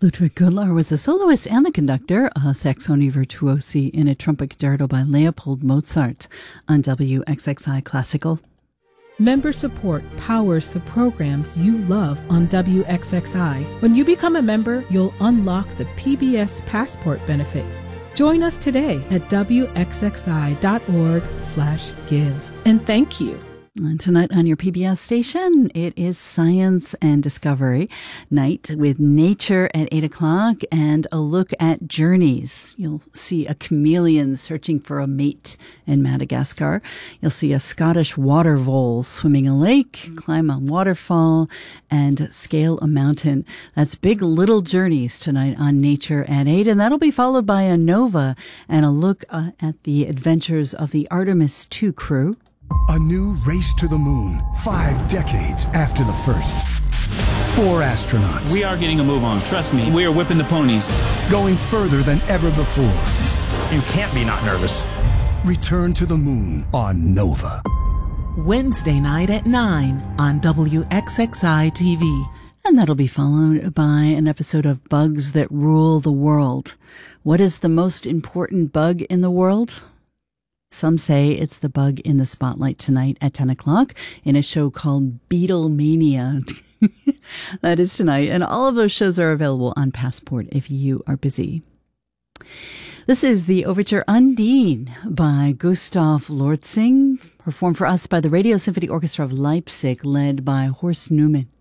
Ludwig Gödler was the soloist and the conductor, a saxoni virtuosi in a trumpet concerto by Leopold Mozart on WXXI Classical. Member support powers the programs you love on WXXI. When you become a member, you'll unlock the PBS Passport benefit. Join us today at WXXI.org/give. And thank you. And tonight on your PBS station, it is Science and Discovery Night with Nature at 8 o'clock and a look at journeys. You'll see a chameleon searching for a mate in Madagascar. You'll see a Scottish water vole swimming a lake, climb a waterfall, and scale a mountain. That's Big Little Journeys tonight on Nature at 8. And that'll be followed by a Nova and a look at the adventures of the Artemis II crew. A new race to the moon, 5 decades after the first. 4 astronauts. We are getting a move on. Trust me, we are whipping the ponies. Going further than ever before. You can't be not nervous. Return to the moon on Nova. Wednesday night at 9 on WXXI TV. And that'll be followed by an episode of Bugs That Rule the World. What is the most important bug in the world? Some say it's the bug in the spotlight tonight at 10 o'clock in a show called Beatlemania. That is tonight. And all of those shows are available on Passport if you are busy. This is the Overture Undine by Gustav Lortzing, performed for us by the Radio Symphony Orchestra of Leipzig, led by Horst Neumann.